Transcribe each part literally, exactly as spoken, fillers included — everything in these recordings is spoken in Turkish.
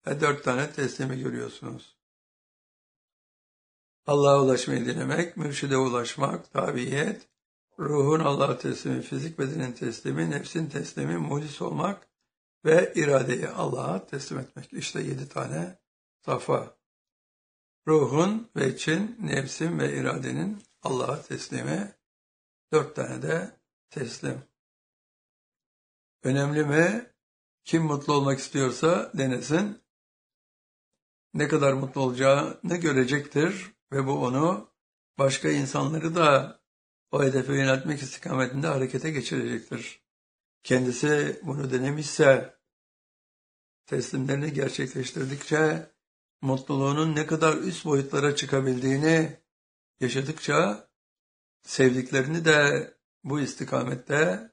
ve dört tane teslimi görüyorsunuz. Allah'a ulaşmayı dilemek, mürşide ulaşmak, tabiyet, ruhun Allah'a teslimi, fizik bedenin teslimi, nefsin teslimi, muhlis olmak ve iradeyi Allah'a teslim etmek. İşte yedi tane safa. Ruhun ve için, nefsin ve iradenin Allah'a teslimi, dört tane de teslim. Önemli mi? Kim mutlu olmak istiyorsa denesin. Ne kadar mutlu olacağını görecektir ve bu onu başka insanları da o hedefe yöneltmek istikametinde harekete geçirecektir. Kendisi bunu denemişse, teslimlerini gerçekleştirdikçe, mutluluğunun ne kadar üst boyutlara çıkabildiğini yaşadıkça, sevdiklerini de bu istikamette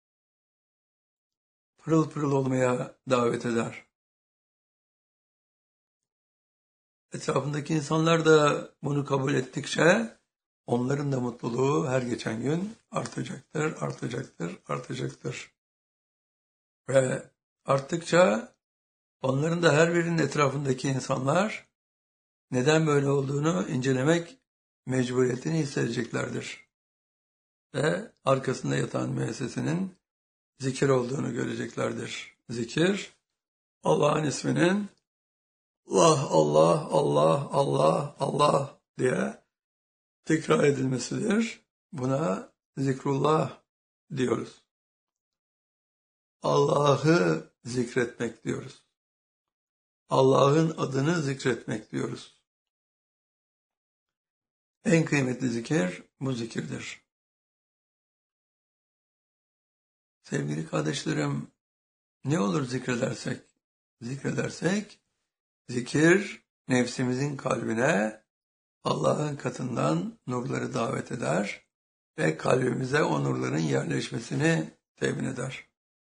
pırıl pırıl olmaya davet eder. Etrafındaki insanlar da bunu kabul ettikçe, onların da mutluluğu her geçen gün artacaktır, artacaktır, artacaktır. Ve arttıkça onların da her birinin etrafındaki insanlar neden böyle olduğunu incelemek mecburiyetini hissedeceklerdir. Ve arkasında yatan müessesenin zikir olduğunu göreceklerdir. Zikir, Allah'ın isminin Allah, Allah, Allah, Allah, Allah diye tekrar edilmesidir. Buna zikrullah diyoruz. Allah'ı zikretmek diyoruz. Allah'ın adını zikretmek diyoruz. En kıymetli zikir bu zikirdir. Sevgili kardeşlerim, ne olur zikredersek? Zikredersek, zikir nefsimizin kalbine Allah'ın katından nurları davet eder ve kalbimize o nurların yerleşmesini temin eder.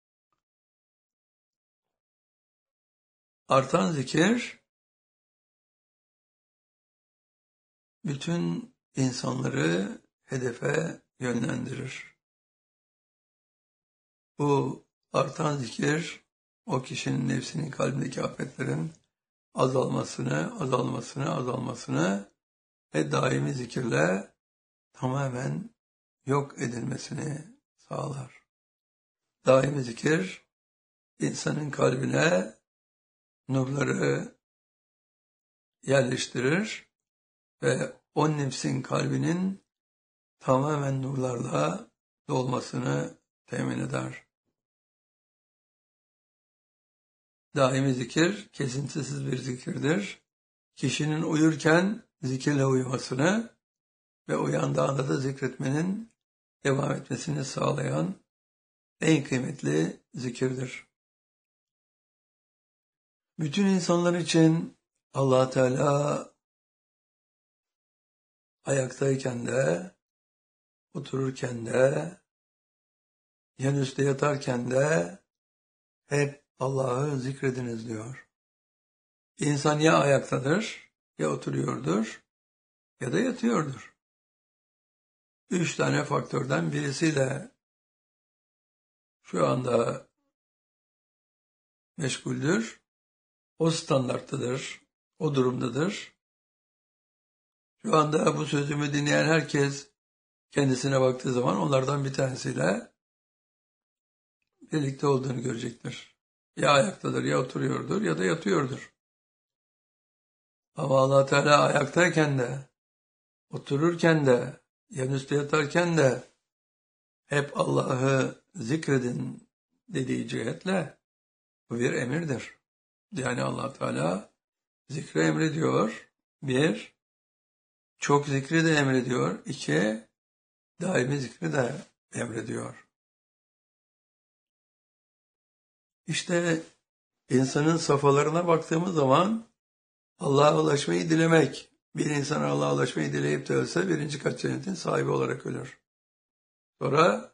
Artan zikir, bütün insanları hedefe yönlendirir. Bu artan zikir, o kişinin nefsinin kalbindeki afetlerin azalmasını, azalmasını, azalmasını ve daimi zikirle tamamen yok edilmesini sağlar. Daimi zikir, insanın kalbine nurları yerleştirir ve o nefsin kalbinin tamamen nurlarla dolmasını temin eder. Daimi zikir kesintisiz bir zikirdir. Kişinin uyurken zikirle uyumasını ve uyandığında da zikretmenin devam etmesini sağlayan en kıymetli zikirdir. Bütün insanlar için Allah Teala ayaktayken de, otururken de, yan üstte yatarken de hep Allah'ı zikrediniz diyor. İnsan ya ayaktadır, ya oturuyordur, ya da yatıyordur. Üç tane faktörden birisiyle şu anda meşguldür. O standarttadır, o durumdadır. Şu anda bu sözümü dinleyen herkes kendisine baktığı zaman onlardan bir tanesiyle birlikte olduğunu görecektir. Ya ayaktadır, ya oturuyordur, ya da yatıyordur. Ama Allah Teala ayaktayken de, otururken de, yan üstte yatarken de hep Allah'ı zikredin dediği cihetle bu bir emirdir. Yani Allah Teala zikre emrediyor. Bir, çok zikri de emrediyor. İki, daimi zikri de emrediyor. İşte insanın safhalarına baktığımız zaman Allah'a ulaşmayı dilemek. Bir insan Allah'a ulaşmayı dileyip de ölse birinci kat cennetin sahibi olarak ölür. Sonra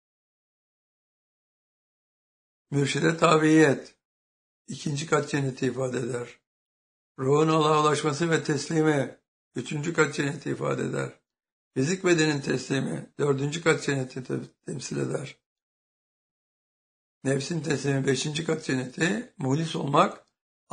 mürşide tabiyet. İkinci kat cenneti ifade eder. Ruhun Allah'a ulaşması ve teslimi. Üçüncü kat cenneti ifade eder. Fizik bedenin teslimi. Dördüncü kat cenneti te- temsil eder. Nefsin teslimi beşinci kat cenneti. Muhlis olmak